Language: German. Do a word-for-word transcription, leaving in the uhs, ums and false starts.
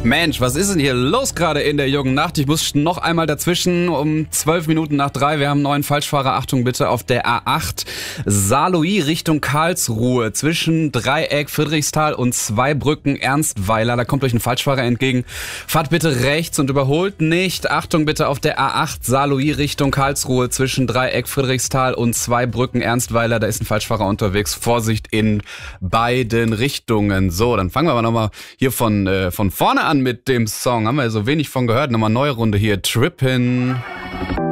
Mensch, was ist denn hier los gerade in der jungen Nacht? Ich muss noch einmal dazwischen um zwölf Minuten nach drei. Wir haben einen neuen Falschfahrer. Achtung bitte auf der A acht. Saarlouis Richtung Karlsruhe. Zwischen Dreieck Friedrichsthal und Zweibrücken Ernstweiler. Da kommt euch ein Falschfahrer entgegen. Fahrt bitte rechts und überholt nicht. Achtung bitte auf der A acht. Saarlouis Richtung Karlsruhe. Zwischen Dreieck Friedrichsthal und Zweibrücken Ernstweiler. Da ist ein Falschfahrer unterwegs. Vorsicht in beiden Richtungen. So, dann fangen wir aber nochmal hier von, äh, von vorne an mit dem Song. Haben wir ja so wenig von gehört. Nochmal neue Runde hier. Trippin'.